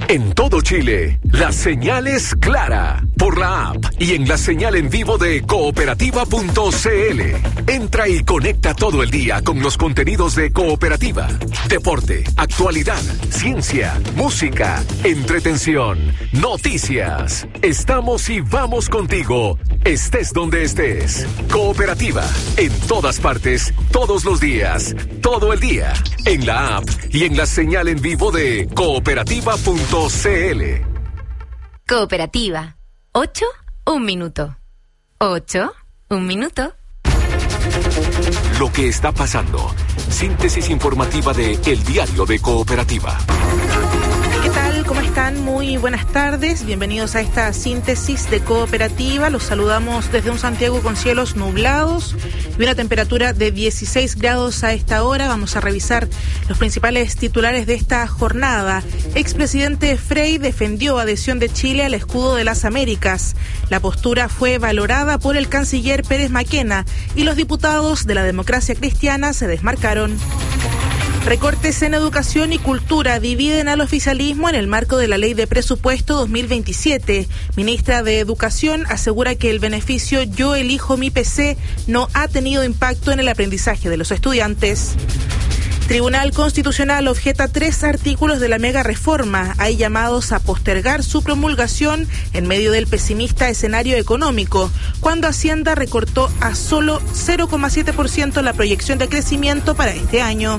En todo Chile, la señal es clara. Por la app y en la señal en vivo de cooperativa.cl. Entra y conecta todo el día con los contenidos de Cooperativa. Deporte, actualidad, ciencia, música, entretención, noticias. Estamos y vamos contigo, estés donde estés. Cooperativa, en todas partes, todos los días, todo el día. En la app y en la señal en vivo de cooperativa.cl. Cooperativa. 8, 1 minuto. 8, 1 minuto. Lo que está pasando. Síntesis informativa de El Diario de Cooperativa. ¿Qué tal? ¿Cómo están? Muy buenas tardes. Bienvenidos a esta síntesis de Cooperativa. Los saludamos desde un Santiago con cielos nublados y una temperatura de 16 grados a esta hora. Vamos a revisar los principales titulares de esta jornada. Expresidente Frei defendió adhesión de Chile al escudo de las Américas. La postura fue valorada por el canciller Pérez Maquena y los diputados de la Democracia Cristiana se desmarcaron. Recortes en educación y cultura dividen al oficialismo en el marco de la Ley de Presupuesto 2027. Ministra de Educación asegura que el beneficio Yo Elijo Mi PC no ha tenido impacto en el aprendizaje de los estudiantes. Tribunal Constitucional objeta 3 artículos de la mega reforma. Hay llamados a postergar su promulgación en medio del pesimista escenario económico, cuando Hacienda recortó a solo 0,7% la proyección de crecimiento para este año.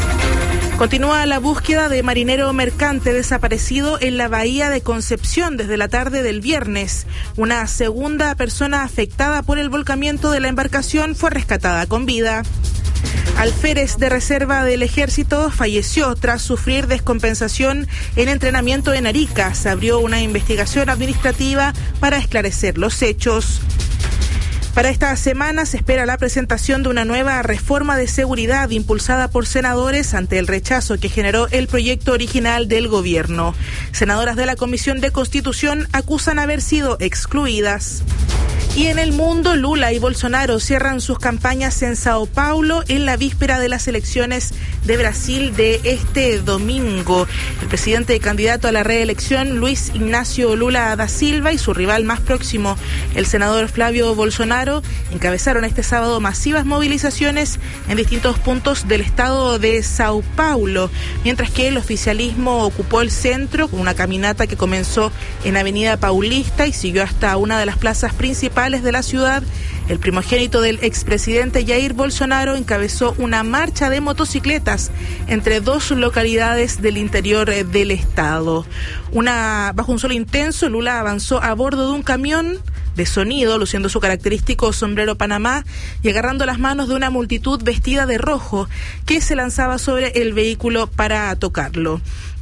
Continúa la búsqueda de marinero mercante desaparecido en la bahía de Concepción desde la tarde del viernes. Una segunda persona afectada por el volcamiento de la embarcación fue rescatada con vida. Alférez de reserva del Ejército falleció tras sufrir descompensación en entrenamiento en Arica. Se abrió una investigación administrativa para esclarecer los hechos. Para esta semana se espera la presentación de una nueva reforma de seguridad impulsada por senadores ante el rechazo que generó el proyecto original del gobierno. Senadoras de la Comisión de Constitución acusan haber sido excluidas. Y en el mundo, Lula y Bolsonaro cierran sus campañas en Sao Paulo en la víspera de las elecciones de Brasil de este domingo. El presidente y candidato a la reelección, Luis Ignacio Lula da Silva, y su rival más próximo, el senador Flavio Bolsonaro, encabezaron este sábado masivas movilizaciones en distintos puntos del estado de Sao Paulo, mientras que el oficialismo ocupó el centro con una caminata que comenzó en Avenida Paulista y siguió hasta una de las plazas principales de la ciudad. El primogénito del expresidente Jair Bolsonaro encabezó una marcha de motocicletas entre 2 localidades del interior del estado. Bajo un sol intenso, Lula avanzó a bordo de un camión de sonido, luciendo su característico sombrero Panamá y agarrando las manos de una multitud vestida de rojo que se lanzaba sobre el vehículo para tocarlo.